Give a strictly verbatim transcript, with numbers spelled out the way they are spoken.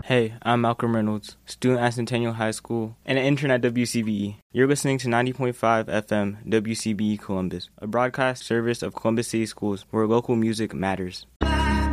Hey, I'm Malcolm Reynolds, student at Centennial High School and an intern at W C B E. You're listening to ninety point five F M W C B E Columbus, a broadcast service of Columbus City Schools where local music matters.